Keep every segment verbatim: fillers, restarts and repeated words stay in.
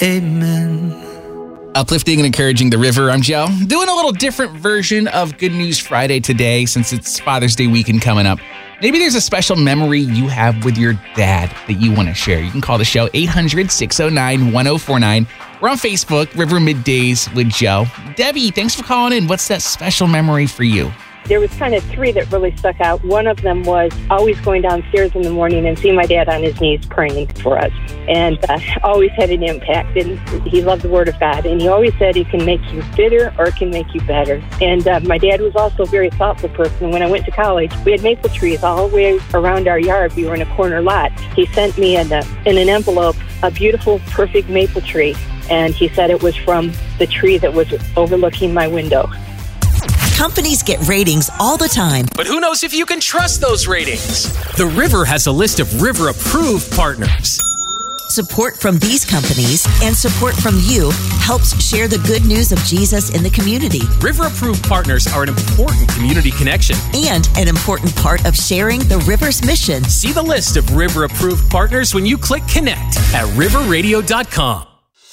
amen. Uplifting and encouraging the river. I'm Joe. Doing a little different version of Good News Friday today since it's Father's Day weekend coming up. Maybe there's a special memory you have with your dad that you want to share. You can call the show eight hundred, six oh nine, one oh four nine. We're on Facebook, River Middays with Joe. Debbie, thanks for calling in. What's that special memory for you? There was kind of three that really stuck out. One of them was always going downstairs in the morning and seeing my dad on his knees praying for us. And uh, always had an impact. And he loved the Word of God. And he always said it can make you bitter or it can make you better. And uh, my dad was also a very thoughtful person. When I went to college, we had maple trees all the way around our yard. We were in a corner lot. He sent me in, a, in an envelope a beautiful, perfect maple tree. And he said it was from the tree that was overlooking my window. Companies get ratings all the time. But who knows if you can trust those ratings? The River has a list of River-approved partners. Support from these companies and support from you helps share the good news of Jesus in the community. River-approved partners are an important community connection. And an important part of sharing the River's mission. See the list of River-approved partners when you click Connect at river radio dot com.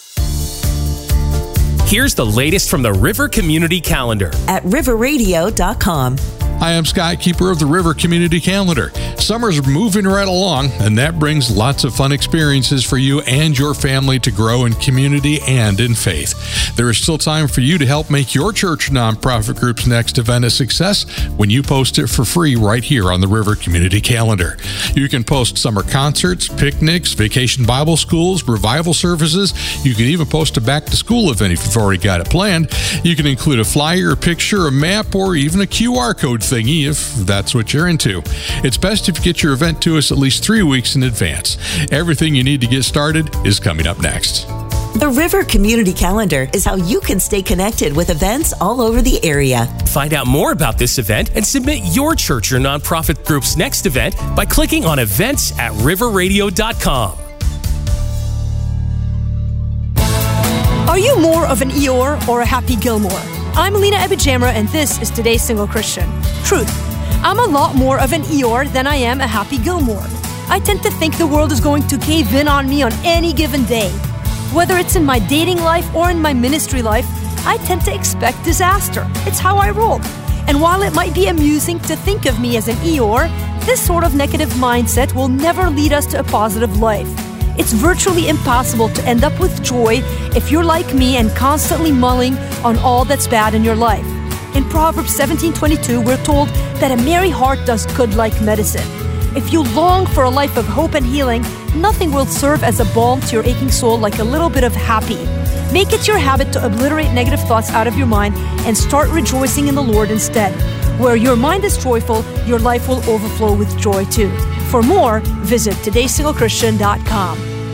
Here's the latest from the River Community Calendar at river radio dot com. Hi, I'm Scott, keeper of the River Community Calendar. Summer's moving right along, and that brings lots of fun experiences for you and your family to grow in community and in faith. There is still time for you to help make your church nonprofit group's next event a success when you post it for free right here on the River Community Calendar. You can post summer concerts, picnics, vacation Bible schools, revival services. You can even post a back-to-school event if you've already got it planned. You can include a flyer, a picture, a map, or even a Q R code thingy if that's what you're into. It's best if you get your event to us at least three weeks in advance. Everything you need to get started is coming up next. The River Community Calendar is how you can stay connected with events all over the area. Find out more about this event and submit your church or nonprofit group's next event by clicking on events at river radio dot com. Are you more of an Eeyore or a Happy Gilmore? I'm Alina Ebijamra, and this is Today's Single Christian. Truth. I'm a lot more of an Eeyore than I am a Happy Gilmore. I tend to think the world is going to cave in on me on any given day. Whether it's in my dating life or in my ministry life, I tend to expect disaster. It's how I roll. And while it might be amusing to think of me as an Eeyore, this sort of negative mindset will never lead us to a positive life. It's virtually impossible to end up with joy if you're like me and constantly mulling on all that's bad in your life. In Proverbs seventeen twenty-two, we're told that a merry heart does good like medicine. If you long for a life of hope and healing, nothing will serve as a balm to your aching soul like a little bit of happy. Make it your habit to obliterate negative thoughts out of your mind and start rejoicing in the Lord instead. Where your mind is joyful, your life will overflow with joy too. For more, visit todays single christian dot com.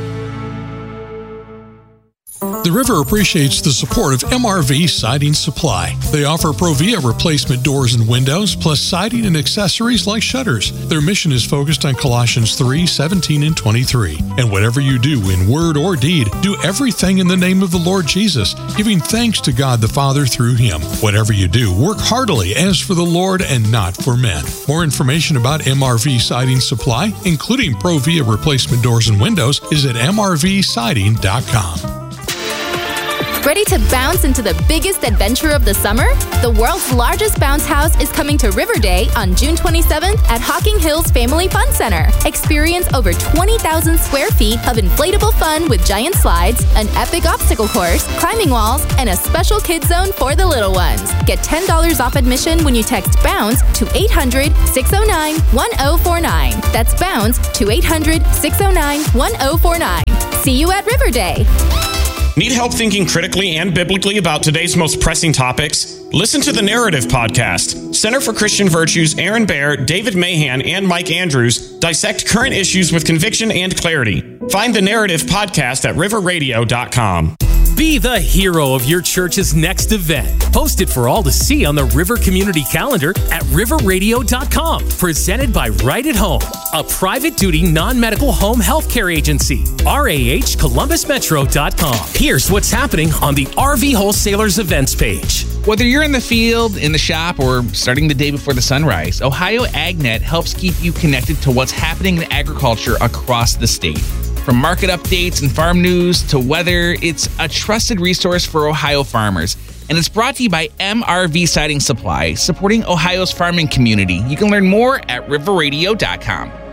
The River appreciates the support of M R V Siding Supply. They offer Provia replacement doors and windows, plus siding and accessories like shutters. Their mission is focused on Colossians three, seventeen, and twenty-three. And whatever you do in word or deed, do everything in the name of the Lord Jesus, giving thanks to God the Father through Him. Whatever you do, work heartily as for the Lord and not for men. More information about M R V Siding Supply, including Provia replacement doors and windows, is at m r v siding dot com. Ready to bounce into the biggest adventure of the summer? The world's largest bounce house is coming to River Day on June twenty-seventh at Hocking Hills Family Fun Center. Experience over twenty thousand square feet of inflatable fun with giant slides, an epic obstacle course, climbing walls, and a special kids zone for the little ones. Get ten dollars off admission when you text BOUNCE to eight hundred, six oh nine, one oh four nine. That's BOUNCE to eight hundred, six oh nine, one oh four nine. See you at River Day. Need help thinking critically and biblically about today's most pressing topics? Listen to the Narrative Podcast. Center for Christian Virtues' Aaron Baer, David Mahan, and Mike Andrews dissect current issues with conviction and clarity. Find the Narrative Podcast at river radio dot com. Be the hero of your church's next event. Post it for all to see on the River Community Calendar at river radio dot com. Presented by Right at Home, a private duty non-medical home healthcare agency. R A H Columbus Metro dot com. Here's what's happening on the R V Wholesalers events page. Whether you're in the field, in the shop, or starting the day before the sunrise, Ohio AgNet helps keep you connected to what's happening in agriculture across the state. From market updates and farm news to weather, it's a trusted resource for Ohio farmers. And it's brought to you by M R V Siding Supply, supporting Ohio's farming community. You can learn more at river radio dot com.